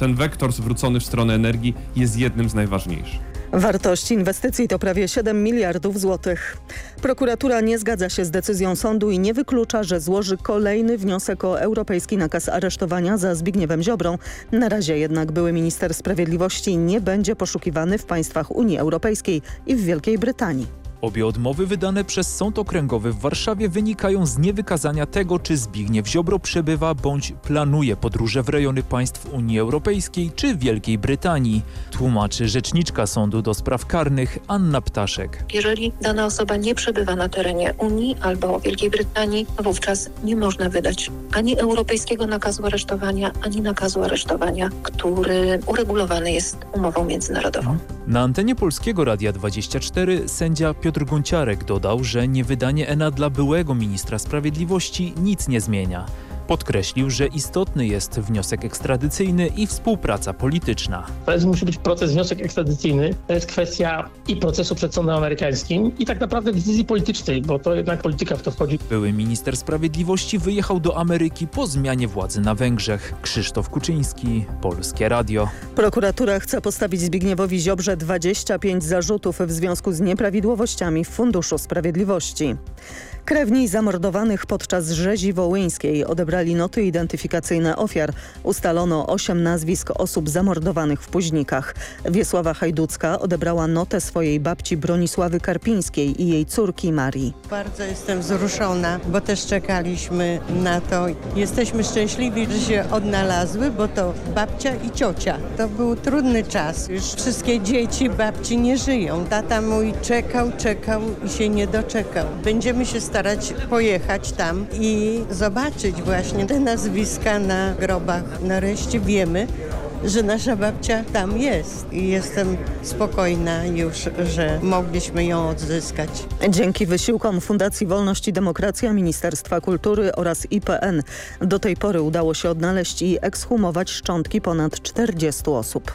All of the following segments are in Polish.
Ten wektor zwrócony w stronę energii jest jednym z najważniejszych. Wartość inwestycji to prawie 7 miliardów złotych. Prokuratura nie zgadza się z decyzją sądu i nie wyklucza, że złoży kolejny wniosek o europejski nakaz aresztowania za Zbigniewem Ziobrą. Na razie jednak były minister sprawiedliwości nie będzie poszukiwany w państwach Unii Europejskiej i w Wielkiej Brytanii. Obie odmowy wydane przez Sąd Okręgowy w Warszawie wynikają z niewykazania tego, czy Zbigniew Ziobro przebywa bądź planuje podróże w rejony państw Unii Europejskiej czy Wielkiej Brytanii, tłumaczy rzeczniczka Sądu do Spraw Karnych Anna Ptaszek. Jeżeli dana osoba nie przebywa na terenie Unii albo Wielkiej Brytanii, wówczas nie można wydać ani europejskiego nakazu aresztowania, ani nakazu aresztowania, który uregulowany jest umową międzynarodową. Na antenie Polskiego Radia 24 sędzia Piotr Gonciarek dodał, że niewydanie ENA dla byłego ministra sprawiedliwości nic nie zmienia. Podkreślił, że istotny jest wniosek ekstradycyjny i współpraca polityczna. To musi być proces, wniosek ekstradycyjny. To jest kwestia i procesu przed sądem amerykańskim i tak naprawdę decyzji politycznej, bo to jednak polityka w to wchodzi. Były minister sprawiedliwości wyjechał do Ameryki po zmianie władzy na Węgrzech. Krzysztof Kuczyński, Polskie Radio. Prokuratura chce postawić Zbigniewowi Ziobrze 25 zarzutów w związku z nieprawidłowościami w Funduszu Sprawiedliwości. Krewni zamordowanych podczas rzezi wołyńskiej odebrali noty identyfikacyjne ofiar. Ustalono 8 nazwisk osób zamordowanych w Późnikach. Wiesława Hajducka odebrała notę swojej babci Bronisławy Karpińskiej i jej córki Marii. Bardzo jestem wzruszona, bo też czekaliśmy na to. Jesteśmy szczęśliwi, że się odnalazły, bo to babcia i ciocia. To był trudny czas. Już wszystkie dzieci babci nie żyją. Tata mój czekał i się nie doczekał. Będziemy się starać pojechać tam i zobaczyć właśnie te nazwiska na grobach. Nareszcie wiemy, że nasza babcia tam jest i jestem spokojna już, że mogliśmy ją odzyskać. Dzięki wysiłkom Fundacji Wolność i Demokracja, Ministerstwa Kultury oraz IPN do tej pory udało się odnaleźć i ekshumować szczątki ponad 40 osób.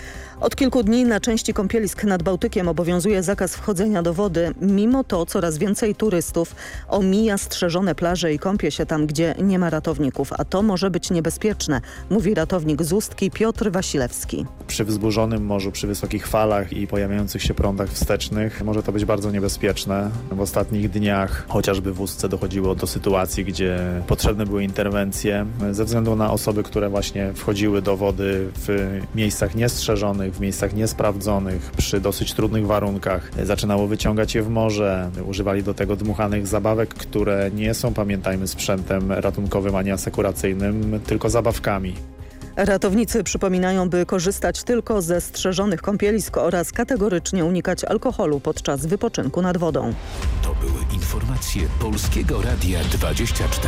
Od kilku dni na części kąpielisk nad Bałtykiem obowiązuje zakaz wchodzenia do wody. Mimo to coraz więcej turystów omija strzeżone plaże i kąpie się tam, gdzie nie ma ratowników. A to może być niebezpieczne, mówi ratownik z Ustki Piotr Wasilewski. Przy wzburzonym morzu, przy wysokich falach i pojawiających się prądach wstecznych może to być bardzo niebezpieczne. W ostatnich dniach chociażby w Ustce dochodziło do sytuacji, gdzie potrzebne były interwencje ze względu na osoby, które właśnie wchodziły do wody w miejscach niestrzeżonych, w miejscach niesprawdzonych, przy dosyć trudnych warunkach. Zaczynało wyciągać je w morze, używali do tego dmuchanych zabawek, które nie są, pamiętajmy, sprzętem ratunkowym ani asekuracyjnym, tylko zabawkami. Ratownicy przypominają, by korzystać tylko ze strzeżonych kąpielisk oraz kategorycznie unikać alkoholu podczas wypoczynku nad wodą. To były informacje Polskiego Radia 24.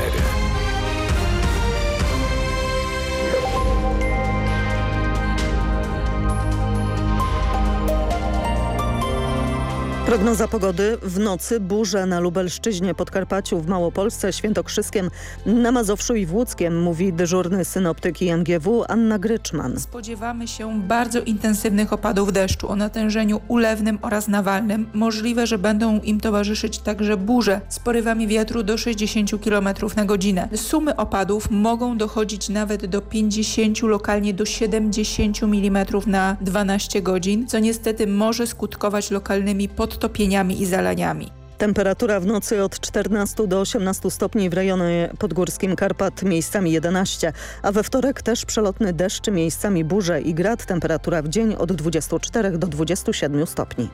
Prognoza pogody: w nocy burze na Lubelszczyźnie, Podkarpaciu, w Małopolsce, Świętokrzyskiem, na Mazowszu i w Łódzkiem, mówi dyżurny synoptyk IMGW Anna Gryczman. Spodziewamy się bardzo intensywnych opadów deszczu o natężeniu ulewnym oraz nawalnym. Możliwe, że będą im towarzyszyć także burze z porywami wiatru do 60 km na godzinę. Sumy opadów mogą dochodzić nawet do 50, lokalnie do 70 mm na 12 godzin, co niestety może skutkować lokalnymi podtopieniami i zalaniami. Temperatura w nocy od 14 do 18 stopni, w rejonie podgórskim Karpat miejscami 11, a we wtorek też przelotny deszcz, miejscami burze i grad. Temperatura w dzień od 24 do 27 stopni.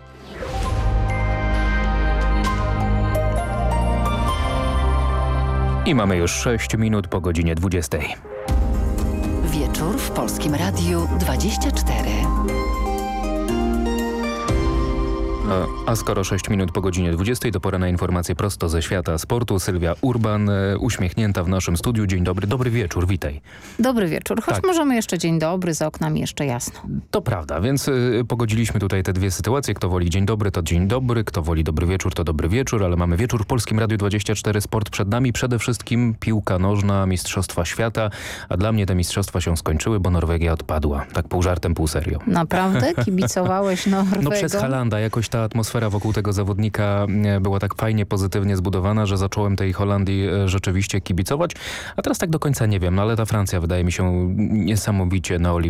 I mamy już 6 minut po godzinie 20. Wieczór w Polskim Radiu 24. A skoro 6 minut po godzinie 20, to pora na informacje prosto ze świata sportu. Sylwia Urban, uśmiechnięta w naszym studiu. Dzień dobry, dobry wieczór, witaj. Dobry wieczór, choć możemy jeszcze dzień dobry, za oknami jeszcze jasno. To prawda, więc pogodziliśmy tutaj te dwie sytuacje. Kto woli dzień dobry, to dzień dobry. Kto woli dobry wieczór, to dobry wieczór. Ale mamy wieczór w Polskim Radiu 24. Sport przed nami. Przede wszystkim piłka nożna, Mistrzostwa Świata. A dla mnie te mistrzostwa się skończyły, bo Norwegia odpadła. Tak pół żartem, pół serio. Naprawdę? Kibicowałeś Norwegom? No przez Haalanda jakoś ta atmosfera wokół tego zawodnika była tak fajnie, pozytywnie zbudowana, że zacząłem tej Holandii rzeczywiście kibicować. A teraz tak do końca nie wiem, no ale ta Francja wydaje mi się niesamowicie na